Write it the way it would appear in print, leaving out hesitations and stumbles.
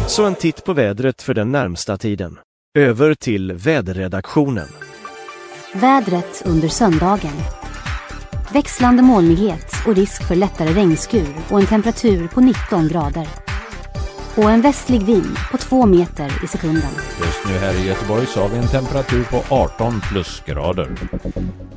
Så en titt på vädret för den närmsta tiden. Över till väderredaktionen. Vädret under söndagen. Växlande molnighet och risk för lättare regnskur och en temperatur på 19 grader. Och en västlig vind på 2 meter i sekunden. Just nu här i Göteborg så har vi en temperatur på 18 plusgrader.